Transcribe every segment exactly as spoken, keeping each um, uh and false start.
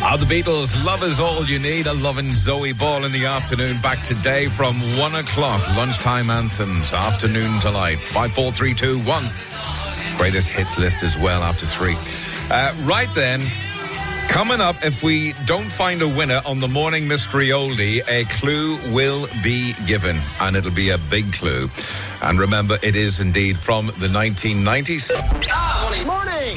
Ah, the Beatles, Love Is All You Need. A loving Zoe Ball in the afternoon. Back today from one o'clock. Lunchtime anthems, afternoon to light. five, four, three, two, one. Greatest hits list as well after three. Uh, right then, coming up, if we don't find a winner on the morning mystery oldie, a clue will be given, and it'll be a big clue. And remember, it is indeed from the nineteen nineties. Ah, morning. Morning.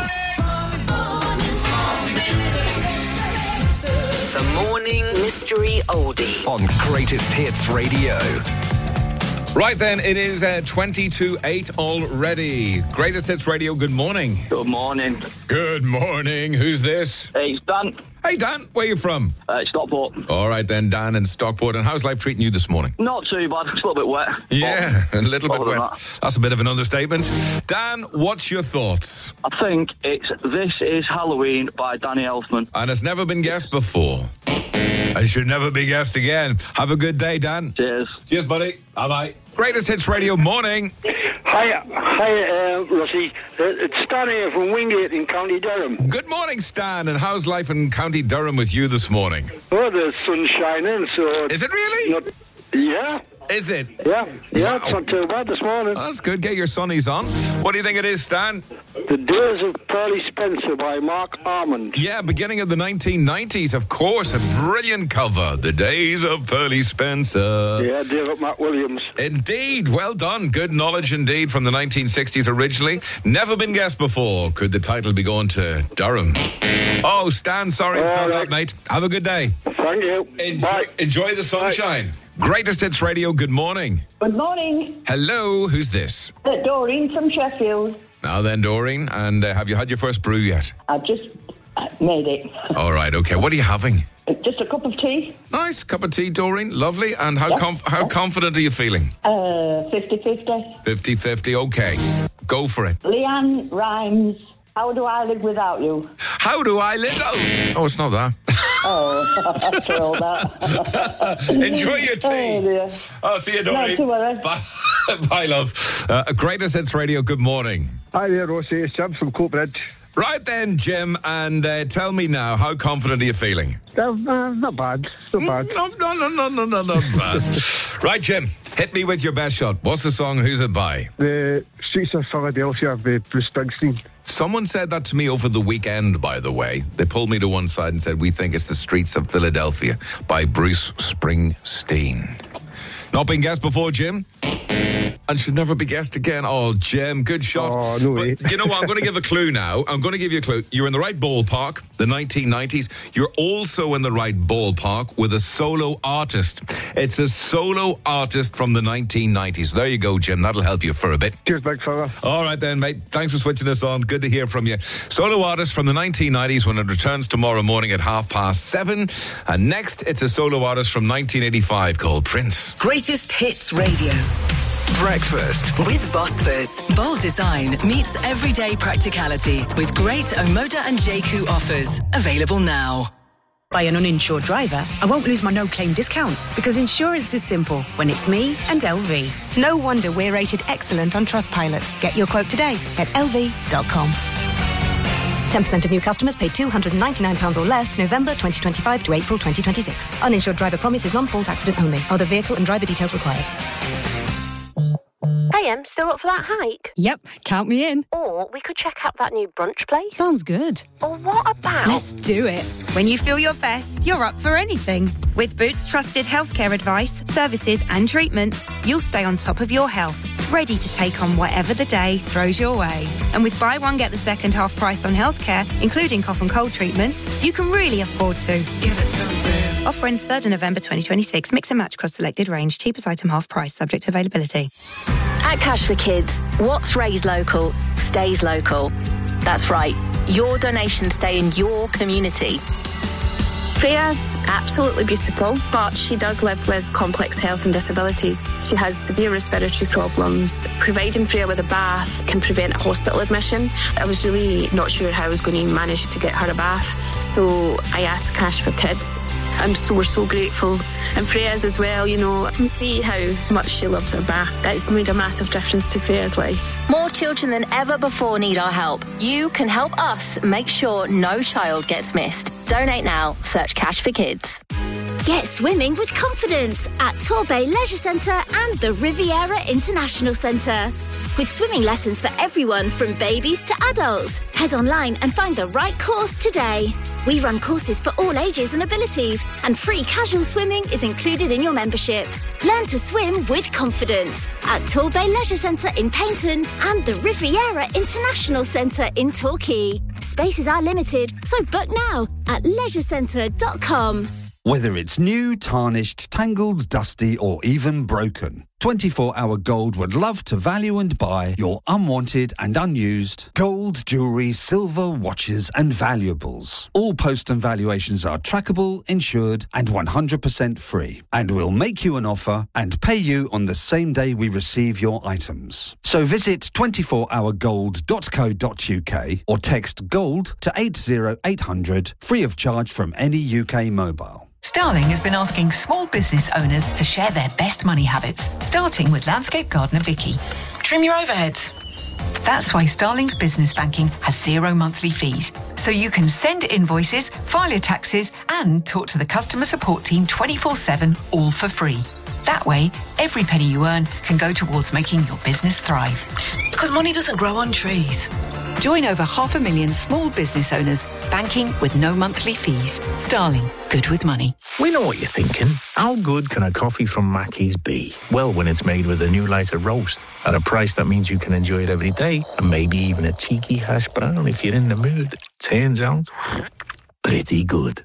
The morning mystery oldie on Greatest Hits Radio. Right then, it is uh, twenty to eight already. Greatest Hits Radio, good morning. Good morning. Good morning. Who's this? Hey, it's Dan. Hey, Dan. Where are you from? Uh, Stockport. All right then, Dan in Stockport. And how's life treating you this morning? Not too bad. It's a little bit wet. Yeah, a little bit wet. That. That's a bit of an understatement. Dan, what's your thoughts? I think it's This Is Halloween by Danny Elfman. And it's never been guessed before. And should never be guessed again. Have a good day, Dan. Cheers. Cheers, buddy. Bye-bye. Greatest Hits Radio, morning. Hiya, hiya, uh, Rossi. Uh, it's Stan here from Wingate in County Durham. Good morning, Stan. And how's life in County Durham with you this morning? Oh, the sun's shining, so... Is it really? Not, yeah. Is it? Yeah, yeah, Wow. It's not too bad this morning. Oh, that's good. Get your sunnies on. What do you think it is, Stan? The Days of Pearly Spencer by Mark Armand. Yeah, beginning of the nineteen nineties, of course. A brilliant cover. The Days of Pearly Spencer. Yeah, David McWilliams. Indeed. Well done. Good knowledge indeed from the nineteen sixties originally. Never been guessed before. Could the title be going to Durham? Oh, Stan, sorry, it's not that, mate. Have a good day. Thank you. Enjoy, Bye. enjoy the sunshine. Greatest Hits Radio, good morning. Good morning. Hello, who's this? Uh, Doreen from Sheffield. Now then, Doreen, and uh, have you had your first brew yet? I've just uh, made it. All right, okay. What are you having? Uh, Just a cup of tea. Nice cup of tea, Doreen. Lovely. And how Yes, conf- how yes. confident are you feeling? Uh, fifty-fifty. fifty-fifty, okay. Go for it. Leanne Rhymes. How do I live without you? How do I live? Oh, oh it's not that. Oh, after all that. Enjoy your Oh, tea. dear. I'll see you, Doreen. Not to worry. Bye. Bye, love. Uh, Greatest Hits Radio, good morning. Hi there, Rossi. It's Jim from Coatbridge. Right then, Jim, and uh, tell me now, how confident are you feeling? Uh, not bad. Not bad. No, no, no, no, no, no, no. Bad. Right, Jim, hit me with your best shot. What's the song? Who's it by? The Streets of Philadelphia by Bruce Springsteen. Someone said that to me over the weekend, by the way. They pulled me to one side and said, we think it's The Streets of Philadelphia by Bruce Springsteen. Not been guessed before, Jim? And should never be guessed again. Oh, Jim, good shot. Oh, no but way. you know what? I'm going to give a clue now. I'm going to give you a clue. You're in the right ballpark, the nineteen nineties. You're also in the right ballpark with a solo artist. It's a solo artist from the nineteen nineties. There you go, Jim. That'll help you for a bit. Cheers, big fella. All right then, mate. Thanks for switching us on. Good to hear from you. Solo artist from the nineteen nineties when it returns tomorrow morning at half past seven. And next, it's a solo artist from nineteen eighty-five called Prince. Greatest Hits Radio Breakfast. with Vosper. Bold design meets everyday practicality with great Omoda and J Q offers. Available now. By an uninsured driver, I won't lose my no-claim discount because insurance is simple when it's me and L V. No wonder we're rated excellent on Trustpilot. Get your quote today at L V dot com. ten percent of new customers pay two hundred ninety-nine pounds or less November twenty twenty-five to April twenty twenty-six. Uninsured driver promise is non-fault accident only. Other vehicle and driver details required. I am still up for that hike. Yep, count me in. Or we could check out that new brunch place. Sounds good. Or what about... Let's do it. When you feel your best, you're up for anything. With Boots trusted healthcare advice, services and treatments, you'll stay on top of your health, ready to take on whatever the day throws your way. And with buy one, get the second half price on healthcare, including cough and cold treatments, you can really afford to. Give it some room. Offer ends third of November twenty twenty-six. Mix and match across selected range. Cheapest item half price, subject to availability. At Cash for Kids, what's raised local stays local. That's right. Your donations stay in your community. Freya's absolutely beautiful, but she does live with complex health and disabilities. She has severe respiratory problems. Providing Freya with a bath can prevent a hospital admission. I was really not sure how I was going to manage to get her a bath, so I asked Cash for Kids. I'm so, we're so grateful. And Freya's as well, you know, I can see how much she loves her bath. It's made a massive difference to Freya's life. More children than ever before need our help. You can help us make sure no child gets missed. Donate now. Search Cash for Kids. Get swimming with confidence at Torbay Leisure Centre and the Riviera International Centre. With swimming lessons for everyone from babies to adults. Head online and find the right course today. We run courses for all ages and abilities, and free casual swimming is included in your membership. Learn to swim with confidence at Torbay Leisure Centre in Paynton and the Riviera International Centre in Torquay. Spaces are limited, so book now at leisure centre dot com. Whether it's new, tarnished, tangled, dusty or even broken, twenty-four hour Gold would love to value and buy your unwanted and unused gold, jewellery, silver, watches and valuables. All post and valuations are trackable, insured and one hundred percent free. And we'll make you an offer and pay you on the same day we receive your items. So visit twenty-four hour gold dot co dot uk or text GOLD to eight oh eight hundred, free of charge from any U K mobile. Starling has been asking small business owners to share their best money habits, starting with landscape gardener Vicky. Trim your overheads. That's why Starling's business banking has zero monthly fees. So you can send invoices, file your taxes, and talk to the customer support team twenty-four seven, all for free. That way, every penny you earn can go towards making your business thrive. Because money doesn't grow on trees. Join over half a million small business owners banking with no monthly fees. Starling, good with money. We know what you're thinking. How good can a coffee from Mackey's be? Well, when it's made with a new lighter roast at a price that means you can enjoy it every day, and maybe even a cheeky hash brown if you're in the mood. Turns out, pretty good.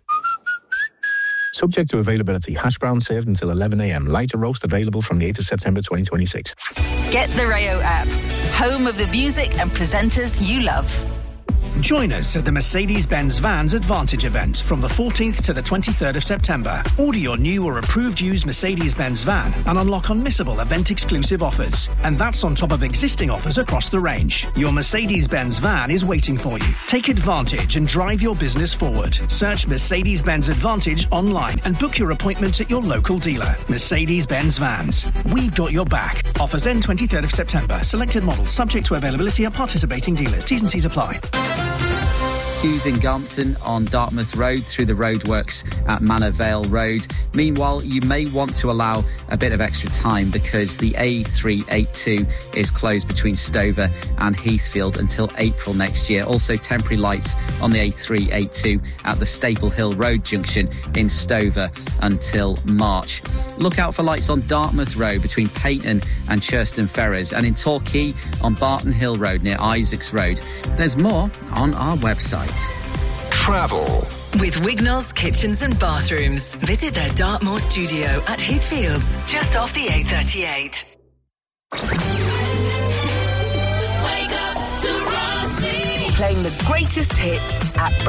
Subject to availability. Hash brown served until eleven a.m. Lighter roast available from the eighth of September twenty twenty-six. Get the Rayo app. Home of the music and presenters you love. Join us at the Mercedes-Benz Vans Advantage event from the fourteenth to the twenty-third of September. Order your new or approved used Mercedes-Benz van and unlock unmissable event-exclusive offers. And that's on top of existing offers across the range. Your Mercedes-Benz van is waiting for you. Take advantage and drive your business forward. Search Mercedes-Benz Advantage online and book your appointment at your local dealer. Mercedes-Benz Vans. We've got your back. Offers end twenty-third of September. Selected models subject to availability at participating dealers. T's and C's apply. Queues in Garmpton on Dartmouth Road through the roadworks at Manor Vale Road. Meanwhile, you may want to allow a bit of extra time because the A three eighty-two is closed between Stover and Heathfield until April next year. Also, temporary lights on the A three eighty-two at the Staple Hill Road junction in Stover until March. Look out for lights on Dartmouth Road between Peyton and Churston Ferrers, and in Torquay on Barton Hill Road near Isaacs Road. There's more on our website. Travel. With Wignall's Kitchens and Bathrooms. Visit their Dartmoor studio at Heathfields, just off the A thirty-eight. Wake up to Rossi. Playing the greatest hits at